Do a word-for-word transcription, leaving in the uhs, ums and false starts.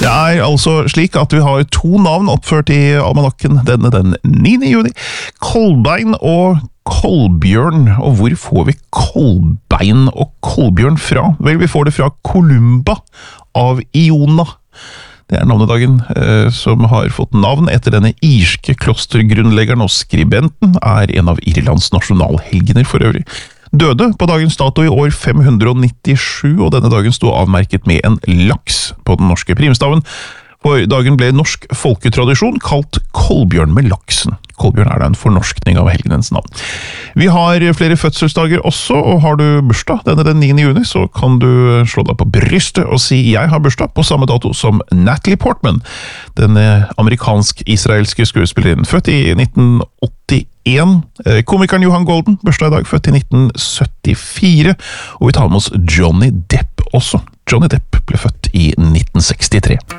Det er altså slik at vi har to navn oppført i almanakken denne den niende juni. Kolbein og Kolbjørn. Og hvor får vi Kolbein og Kolbjørn fra? Vel, vi får det fra Columba av Iona. Det er navnedagen eh, som har fått navn etter denne irske klostergrunnleggeren og skribenten, er en av Irlands nasjonalhelgener for øvrig. Døde på dagens dato i år fem hundre nittisju, og denne dagen sto avmerket med en laks på den norske primstaven. For dagen ble norsk folketradisjon kalt Kolbjørn med laksen. Kolbjørn er da en fornorskning av helgenens navn. Vi har flere fødselsdager også, og har du bursdag denne den niende juni, så kan du slå deg på brystet og si jeg har bursdag på samme dato som Natalie Portman, den amerikansk-israelske skuespilleren, født i nitten åttien. Komikeren Johan Golden, bursdag i dag, født i nitten syttifire, og vi tar med oss Johnny Depp også. Johnny Depp ble født i nitten sekstitre.